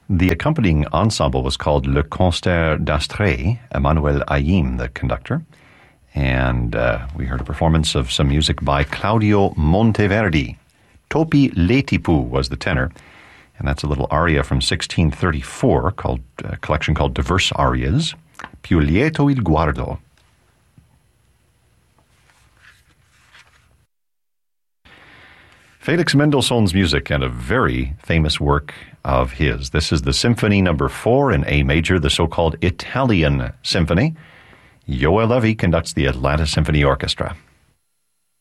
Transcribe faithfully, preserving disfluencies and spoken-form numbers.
The accompanying ensemble was called Le Concert d'Astrée, Emmanuel Ayim, the conductor. And uh, we heard a performance of some music by Claudio Monteverdi. Topi Letipu was the tenor. And that's a little aria from sixteen thirty-four, called a collection called Diverse Arias. Più lieto il guardo. Felix Mendelssohn's music and a very famous work of his. This is the Symphony Number Four in A Major, the so-called Italian Symphony. Yoel Levy conducts the Atlanta Symphony Orchestra.